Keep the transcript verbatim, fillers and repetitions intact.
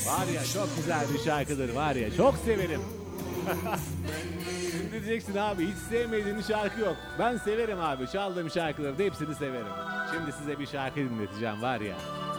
Var ya çok güzel bir şarkıdır var ya çok severim. Şimdi diyeceksin abi hiç sevmediğin şarkı yok. Ben severim abi çaldığım şarkıları da hepsini severim. Şimdi size bir şarkı dinleteceğim var ya.